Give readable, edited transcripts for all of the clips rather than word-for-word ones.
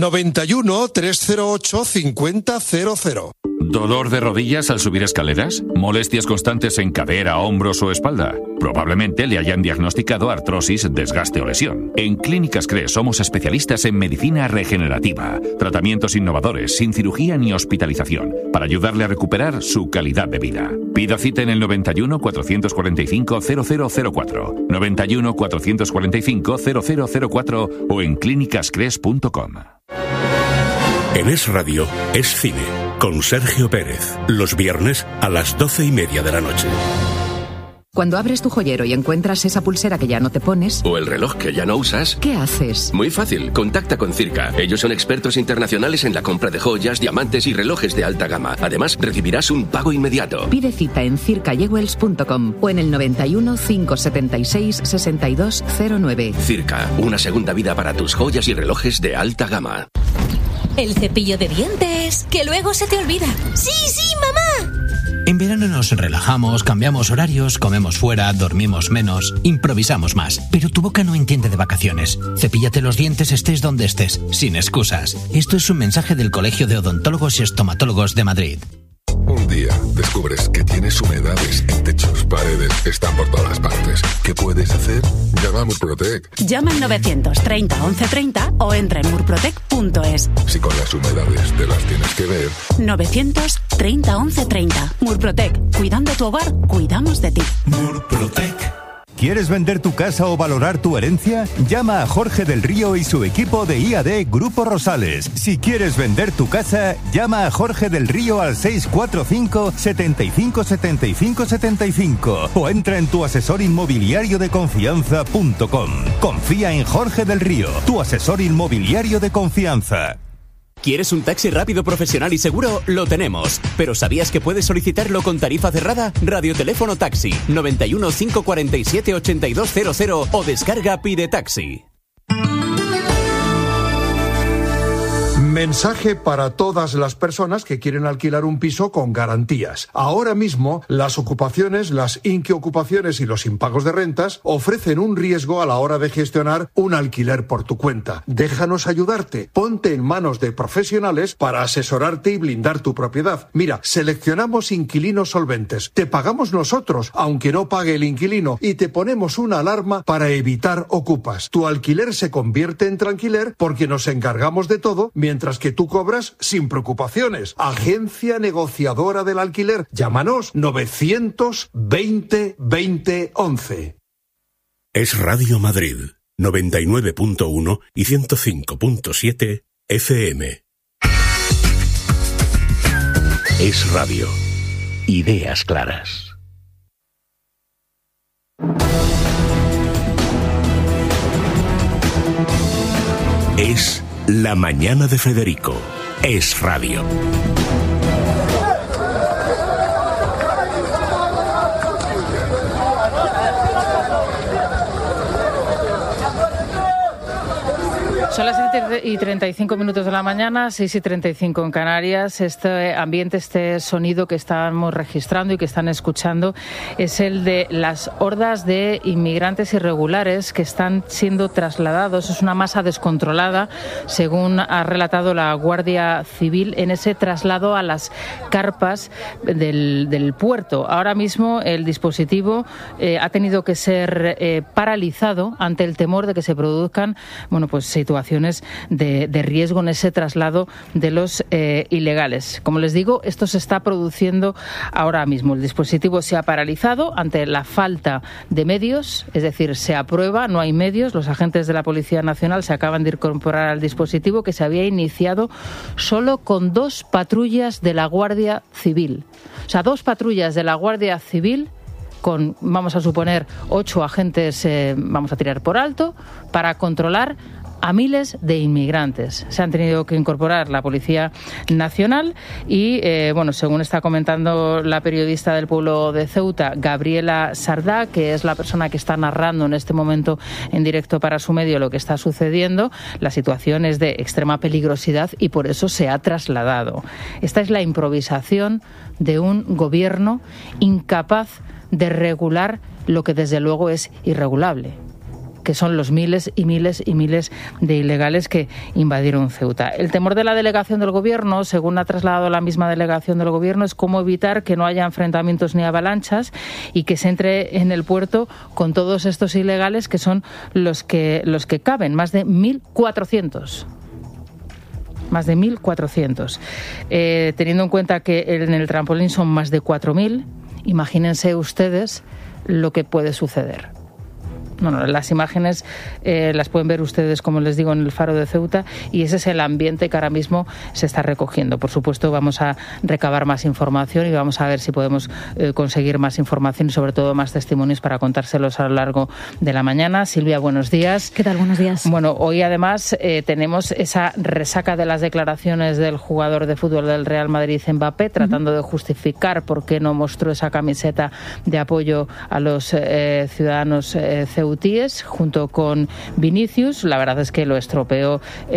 91 308 5000. ¿Dolor de rodillas al subir escaleras? ¿Molestias constantes en cadera, hombros o espalda? Probablemente le hayan diagnosticado artrosis, desgaste o lesión. En Clínicas CRES somos especialistas en medicina regenerativa, tratamientos innovadores, sin cirugía ni hospitalización, para ayudarle a recuperar su calidad de vida. Pida cita en el 91 445 0004, 91 445 0004 o en clínicascres.com. En Es Radio, Es Cine, con Sergio Pérez. Los viernes a las 12:30 de la noche. Cuando abres tu joyero y encuentras esa pulsera que ya no te pones... o el reloj que ya no usas... ¿qué haces? Muy fácil, contacta con Circa. Ellos son expertos internacionales en la compra de joyas, diamantes y relojes de alta gama. Además, recibirás un pago inmediato. Pide cita en circajewels.com o en el 91 576 6209. Circa, una segunda vida para tus joyas y relojes de alta gama. El cepillo de dientes, que luego se te olvida. ¡Sí, mamá! En verano nos relajamos, cambiamos horarios, comemos fuera, dormimos menos, improvisamos más. Pero tu boca no entiende de vacaciones. Cepíllate los dientes estés donde estés, sin excusas. Esto es un mensaje del Colegio de Odontólogos y Estomatólogos de Madrid. Un día descubres que tienes humedades en techos, paredes, están por todas partes. ¿Qué puedes hacer? Llama a Murprotec. Llama al 930 1130 o entra en murprotec.es. Si con las humedades te las tienes que ver. 930 1130. Murprotec. Cuidando tu hogar, cuidamos de ti. Murprotec. ¿Quieres vender tu casa o valorar tu herencia? Llama a Jorge del Río y su equipo de IAD Grupo Rosales. Si quieres vender tu casa, llama a Jorge del Río al 645 75 75 75 o entra en tuasesorinmobiliariodeconfianza.com. Confía en Jorge del Río, tu asesor inmobiliario de confianza. ¿Quieres un taxi rápido, profesional y seguro? Lo tenemos. ¿Pero sabías que puedes solicitarlo con tarifa cerrada? Radioteléfono Taxi 91 547 8200 o descarga Pide Taxi. Mensaje para todas las personas que quieren alquilar un piso con garantías. Ahora mismo, las ocupaciones, las inquiocupaciones y los impagos de rentas ofrecen un riesgo a la hora de gestionar un alquiler por tu cuenta. Déjanos ayudarte. Ponte en manos de profesionales para asesorarte y blindar tu propiedad. Mira, seleccionamos inquilinos solventes. Te pagamos nosotros, aunque no pague el inquilino, y te ponemos una alarma para evitar ocupas. Tu alquiler se convierte en tranquiler porque nos encargamos de todo, mientras que tú cobras sin preocupaciones. Agencia negociadora del alquiler. Llámanos 920 20 11. Es Radio Madrid, 99.1 y 105.7 FM. Es Radio. Ideas claras. Es La Mañana de Federico. Es Radio. Son las 7:35 de la mañana, 6:35 en Canarias. Este ambiente, este sonido que estamos registrando y que están escuchando es el de las hordas de inmigrantes irregulares que están siendo trasladados. Es una masa descontrolada, según ha relatado la Guardia Civil, en ese traslado a las carpas del puerto. Ahora mismo el dispositivo ha tenido que ser paralizado ante el temor de que se produzcan situaciones de riesgo en ese traslado de los ilegales. Como les digo, esto se está produciendo ahora mismo. El dispositivo se ha paralizado ante la falta de medios, es decir, se aprueba, no hay medios. Los agentes de la Policía Nacional se acaban de incorporar al dispositivo, que se había iniciado solo con 2 patrullas de la Guardia Civil. O sea, 2 patrullas de la Guardia Civil con, vamos a suponer, 8 agentes, vamos a tirar por alto, para controlar a miles de inmigrantes. Se han tenido que incorporar la Policía Nacional y, según está comentando la periodista del Pueblo de Ceuta, Gabriela Sardá, que es la persona que está narrando en este momento en directo para su medio lo que está sucediendo, la situación es de extrema peligrosidad y por eso se ha trasladado. Esta es la improvisación de un gobierno incapaz de regular lo que desde luego es irregulable. que son los miles y miles y miles de ilegales que invadieron Ceuta. El temor de la delegación del Gobierno, según ha trasladado la misma delegación del Gobierno, es cómo evitar que no haya enfrentamientos ni avalanchas y que se entre en el puerto con todos estos ilegales, que son los que caben, más de 1.400. Más de 1.400. Teniendo en cuenta que en el trampolín son más de 4.000, imagínense ustedes lo que puede suceder. Bueno, las imágenes las pueden ver ustedes, como les digo, en el Faro de Ceuta, y ese es el ambiente que ahora mismo se está recogiendo. Por supuesto, vamos a recabar más información y vamos a ver si podemos conseguir más información y sobre todo más testimonios para contárselos a lo largo de la mañana. Silvia, buenos días. ¿Qué tal? Buenos días. Bueno, hoy además tenemos esa resaca de las declaraciones del jugador de fútbol del Real Madrid, Mbappé, tratando de justificar por qué no mostró esa camiseta de apoyo a los ciudadanos ceutíes junto con Vinicius. La verdad es que lo estropeó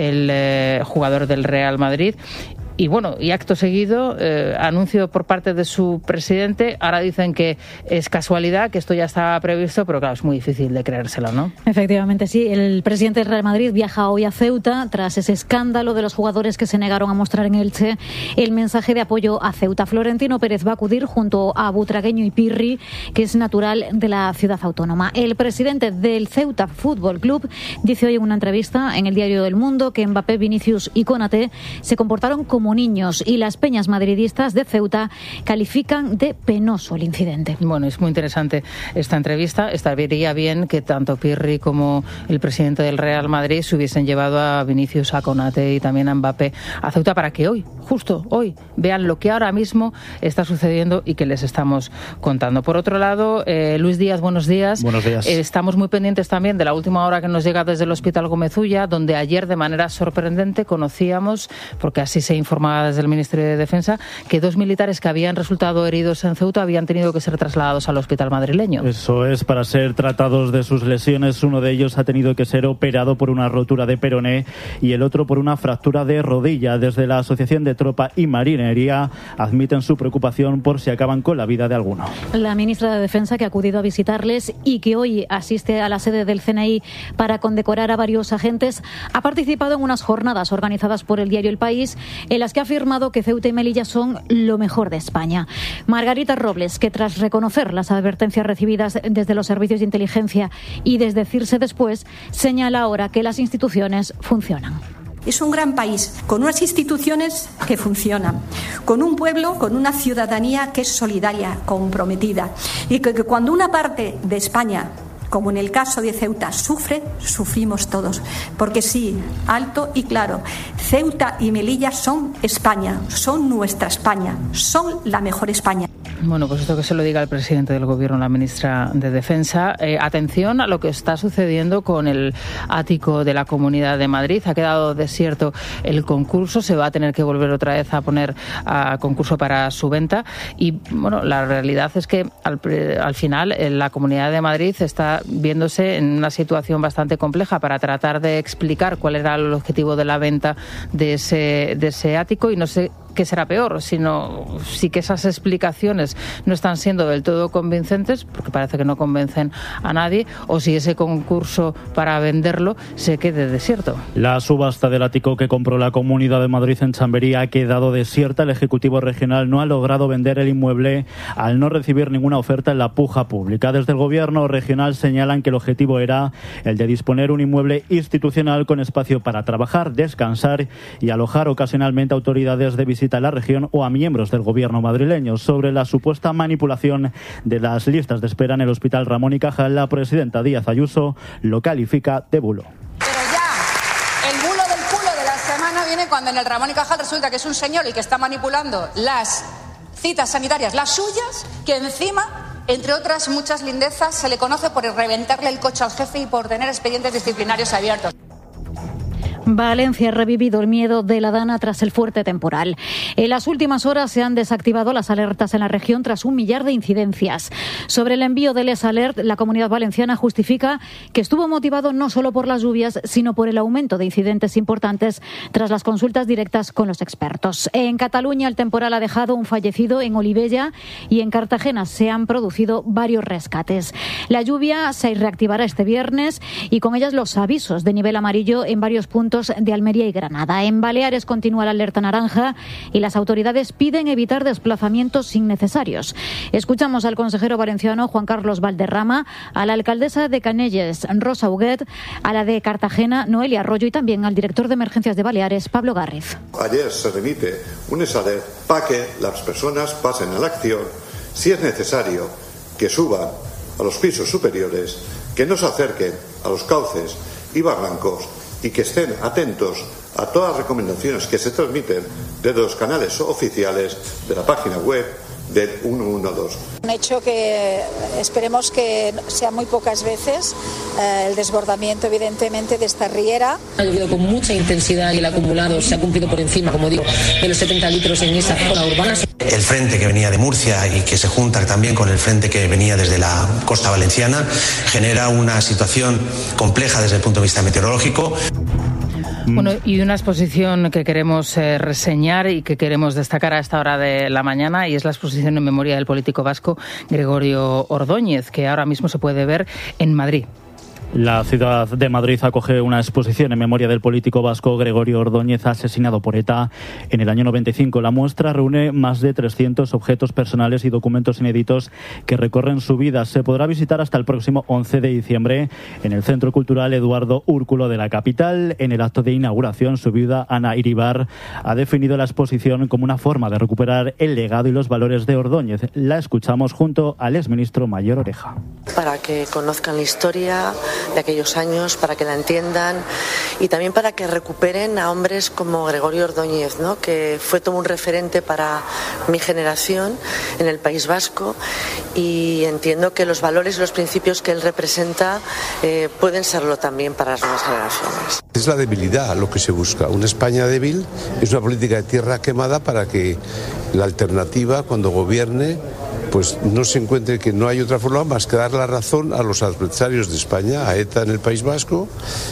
el jugador del Real Madrid. Y bueno, y acto seguido, anuncio por parte de su presidente. Ahora dicen que es casualidad, que esto ya estaba previsto, pero claro, es muy difícil de creérselo, ¿no? Efectivamente, sí. El presidente del Real Madrid viaja hoy a Ceuta tras ese escándalo de los jugadores que se negaron a mostrar en Elche el mensaje de apoyo a Ceuta. Florentino Pérez va a acudir junto a Butragueño y Pirri, que es natural de la ciudad autónoma. El presidente del Ceuta Fútbol Club dice hoy en una entrevista en el Diario del Mundo que Mbappé, Vinicius y Konaté se comportaron como niños y las peñas madridistas de Ceuta califican de penoso el incidente. Bueno, es muy interesante esta entrevista. Estaría bien que tanto Pirri como el presidente del Real Madrid se hubiesen llevado a Vinicius, a Konaté y también a Mbappé a Ceuta para que hoy, justo hoy, vean lo que ahora mismo está sucediendo y que les estamos contando. Por otro lado, Luis Díaz, buenos días. Buenos días. Estamos muy pendientes también de la última hora que nos llega desde el Hospital Gómez Ulla, donde ayer de manera sorprendente conocíamos, porque así se informaba desde el Ministerio de Defensa, que 2 militares que habían resultado heridos en Ceuta habían tenido que ser trasladados al hospital madrileño. Eso es, para ser tratados de sus lesiones. Uno de ellos ha tenido que ser operado por una rotura de peroné y el otro por una fractura de rodilla. Desde la Asociación de Tropa y Marinería admiten su preocupación por si acaban con la vida de alguno. La ministra de Defensa, que ha acudido a visitarles y que hoy asiste a la sede del CNI para condecorar a varios agentes, ha participado en unas jornadas organizadas por el diario El País, en las que ha afirmado que Ceuta y Melilla son lo mejor de España. Margarita Robles, que tras reconocer las advertencias recibidas desde los servicios de inteligencia y desdecirse después, señala ahora que las instituciones funcionan. Es un gran país, con unas instituciones que funcionan, con un pueblo, con una ciudadanía que es solidaria, comprometida, y que cuando una parte de España, como en el caso de Ceuta, sufre, sufrimos todos. Porque sí, alto y claro, Ceuta y Melilla son España, son nuestra España, son la mejor España. Bueno, pues esto que se lo diga el presidente del Gobierno, la ministra de Defensa. Atención a lo que está sucediendo con el ático de la Comunidad de Madrid. Ha quedado desierto el concurso, se va a tener que volver otra vez a poner a concurso para su venta. Y bueno, la realidad es que al final la Comunidad de Madrid está viéndose en una situación bastante compleja para tratar de explicar cuál era el objetivo de la venta de ese ático, y no sé qué será peor, sino si que esas explicaciones no están siendo del todo convincentes, porque parece que no convencen a nadie, o si ese concurso para venderlo se quede desierto. La subasta del ático que compró la Comunidad de Madrid en Chamberí ha quedado desierta. El Ejecutivo Regional no ha logrado vender el inmueble al no recibir ninguna oferta en la puja pública. Desde el Gobierno regional señalan que el objetivo era el de disponer un inmueble institucional con espacio para trabajar, descansar y alojar ocasionalmente autoridades de visita a la región o a miembros del Gobierno madrileño. Sobre la supuesta manipulación de las listas de espera en el Hospital Ramón y Cajal, la presidenta Díaz Ayuso lo califica de bulo. Pero ya, el bulo del culo de la semana viene cuando en el Ramón y Cajal resulta que es un señor el que está manipulando las citas sanitarias, las suyas, que encima, entre otras muchas lindezas, se le conoce por reventarle el coche al jefe y por tener expedientes disciplinarios abiertos. Valencia ha revivido el miedo de la Dana tras el fuerte temporal. En las últimas horas se han desactivado las alertas en la región tras 1 millar de incidencias. Sobre el envío del EsAlert, la Comunidad Valenciana justifica que estuvo motivado no solo por las lluvias, sino por el aumento de incidentes importantes tras las consultas directas con los expertos. En Cataluña, el temporal ha dejado un fallecido en Olivella y en Cartagena se han producido varios rescates. La lluvia se reactivará este viernes y con ellas los avisos de nivel amarillo en varios puntos de Almería y Granada. En Baleares continúa la alerta naranja y las autoridades piden evitar desplazamientos innecesarios. Escuchamos al consejero valenciano Juan Carlos Valderrama, a la alcaldesa de Canelles, Rosa Huguet, a la de Cartagena, Noelia Arroyo, y también al director de emergencias de Baleares, Pablo Garriz. Ayer se remite un EsAlert para que las personas pasen a la acción, si es necesario, que suban a los pisos superiores, que no se acerquen a los cauces y barrancos y que estén atentos a todas las recomendaciones que se transmiten desde los canales oficiales de la página web del 112. Un hecho que esperemos que sea muy pocas veces, el desbordamiento evidentemente de esta riera. Ha llovido con mucha intensidad y el acumulado se ha cumplido por encima, como digo, de los 70 litros en esa zona urbana. El frente que venía de Murcia y que se junta también con el frente que venía desde la costa valenciana genera una situación compleja desde el punto de vista meteorológico. Bueno, y una exposición que queremos reseñar y que queremos destacar a esta hora de la mañana, y es la exposición en memoria del político vasco Gregorio Ordóñez, que ahora mismo se puede ver en Madrid. La ciudad de Madrid acoge una exposición en memoria del político vasco Gregorio Ordóñez, asesinado por ETA en el año 95. La muestra reúne más de 300 objetos personales y documentos inéditos que recorren su vida. Se podrá visitar hasta el próximo 11 de diciembre en el Centro Cultural Eduardo Úrculo de la capital. En el acto de inauguración, su viuda, Ana Iribar, ha definido la exposición como una forma de recuperar el legado y los valores de Ordóñez. La escuchamos junto al exministro Mayor Oreja. Para que conozcan la historia de aquellos años, para que la entiendan y también para que recuperen a hombres como Gregorio Ordóñez, ¿no?, que fue todo un referente para mi generación en el País Vasco, y entiendo que los valores y los principios que él representa pueden serlo también para las nuevas generaciones. Es la debilidad lo que se busca, una España débil, es una política de tierra quemada para que la alternativa, cuando gobierne, pues no se encuentre que no hay otra forma más que dar la razón a los adversarios de España, a ETA en el País Vasco,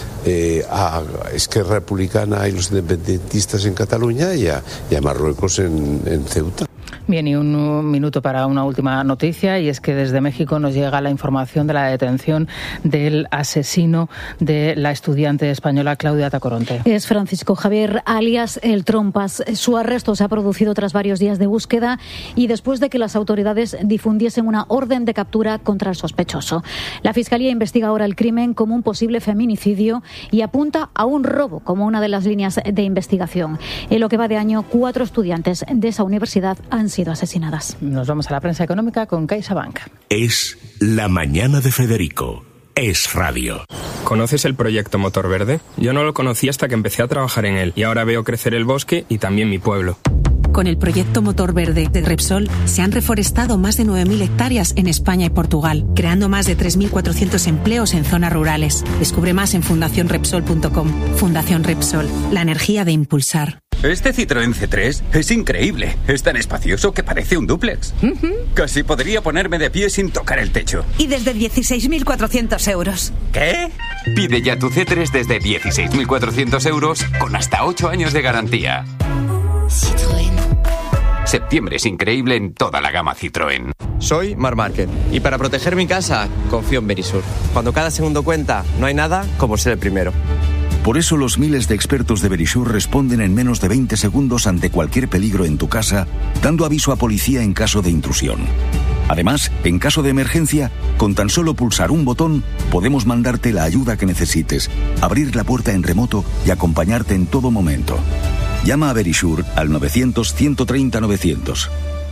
a Esquerra Republicana y los independentistas en Cataluña y a Marruecos en Ceuta. Bien, y un minuto para una última noticia, y es que desde México nos llega la información de la detención del asesino de la estudiante española Claudia Tacoronte. Es Francisco Javier, alias El Trompas. Su arresto se ha producido tras varios días de búsqueda y después de que las autoridades difundiesen una orden de captura contra el sospechoso. La Fiscalía investiga ahora el crimen como un posible feminicidio y apunta a un robo como una de las líneas de investigación. En lo que va de año, 4 estudiantes de esa universidad han sido asesinadas. Nos vamos a la prensa económica con CaixaBank. Es La Mañana de Federico. Es radio. ¿Conoces el proyecto Motor Verde? Yo no lo conocí hasta que empecé a trabajar en él y ahora veo crecer el bosque y también mi pueblo. Con el proyecto Motor Verde de Repsol se han reforestado más de 9.000 hectáreas en España y Portugal, creando más de 3.400 empleos en zonas rurales. Descubre más en fundacionrepsol.com. Fundación Repsol, la energía de impulsar. Este Citroën C3 es increíble. Es tan espacioso que parece un dúplex. Casi podría ponerme de pie sin tocar el techo. Y desde 16.400 euros. ¿Qué? Pide ya tu C3 desde 16.400 euros con hasta 8 años de garantía. Citroën. Septiembre es increíble en toda la gama Citroën. Soy Marc Márquez y para proteger mi casa confío en Verisur. Cuando cada segundo cuenta, no hay nada como ser el primero. Por eso los miles de expertos de Verisur responden en menos de 20 segundos ante cualquier peligro en tu casa, dando aviso a policía en caso de intrusión. Además, en caso de emergencia, con tan solo pulsar un botón, podemos mandarte la ayuda que necesites, abrir la puerta en remoto y acompañarte en todo momento. Llama a Verisur al 900-130-900.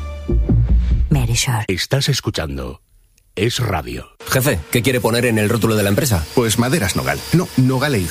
Verisur. Estás escuchando Es Radio. Jefe, ¿qué quiere poner en el rótulo de la empresa? Pues maderas Nogal. No, Nogal e